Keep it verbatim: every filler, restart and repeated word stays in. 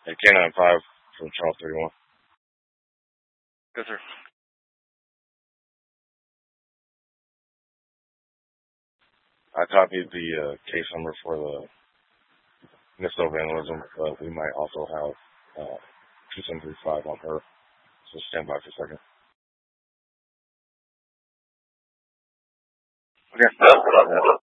And K nine five from Charles thirty-one. Good, sir. I copied the uh, case number for the missile vandalism, but we might also have uh, two seven three five on her. So stand by for a second. Okay.